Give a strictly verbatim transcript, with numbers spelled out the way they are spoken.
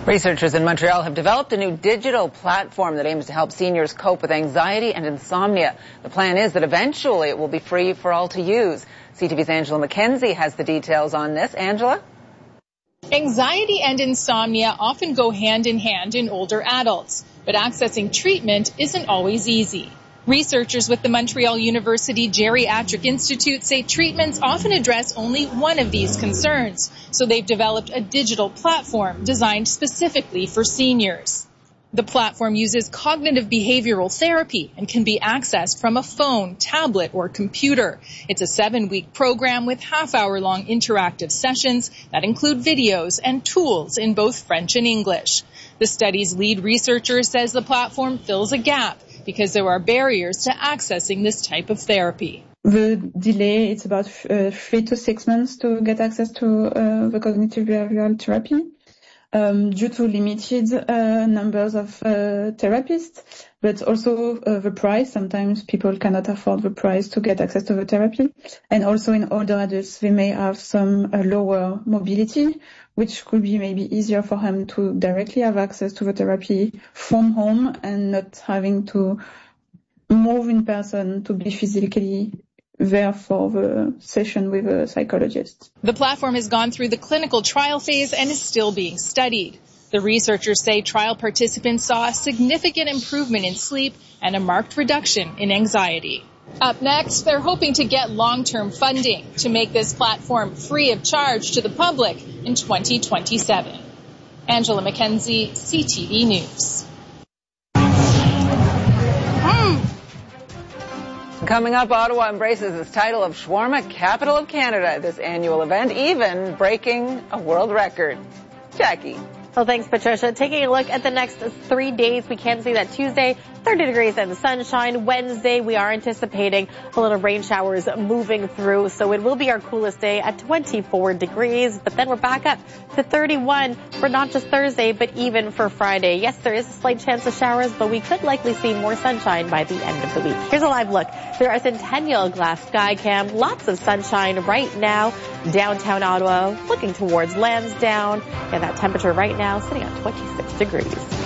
Researchers in Montreal have developed a new digital platform that aims to help seniors cope with anxiety and insomnia. The plan is that eventually it will be free for all to use. C T V's Angela McKenzie has the details on this. Angela? Anxiety and insomnia often go hand in hand in older adults, but accessing treatment isn't always easy. Researchers with the Montreal University Geriatric Institute say treatments often address only one of these concerns, so they've developed a digital platform designed specifically for seniors. The platform uses cognitive behavioral therapy and can be accessed from a phone, tablet, or computer. It's a seven-week program with half-hour-long interactive sessions that include videos and tools in both French and English. The study's lead researcher says the platform fills a gap because there are barriers to accessing this type of therapy. The delay, it's about uh, three to six months to get access to uh, the cognitive behavioral therapy. Um, due to limited uh, numbers of uh, therapists, but also uh, the price. Sometimes people cannot afford the price to get access to the therapy. And also in older adults, they may have some uh, lower mobility, which could be maybe easier for them to directly have access to the therapy from home and not having to move in person to be physically there for the session with a psychologist. The platform has gone through the clinical trial phase and is still being studied. The researchers say trial participants saw a significant improvement in sleep and a marked reduction in anxiety. Up next, they're hoping to get long-term funding to make this platform free of charge to the public in twenty twenty-seven. Angela McKenzie, C T V News. Coming up, Ottawa embraces its title of Shawarma Capital of Canada. This annual event even breaking a world record. Jackie. Well, thanks, Patricia. Taking a look at the next three days, we can see that Tuesday, thirty degrees and sunshine. Wednesday, we are anticipating a little rain showers moving through, so it will be our coolest day at twenty-four degrees. But then we're back up to thirty-one for not just Thursday, but even for Friday. Yes, there is a slight chance of showers, but we could likely see more sunshine by the end of the week. Here's a live look through our Centennial Glass Sky Cam. Lots of sunshine right now. Downtown Ottawa, looking towards Lansdowne, and that temperature right now sitting at twenty-six degrees.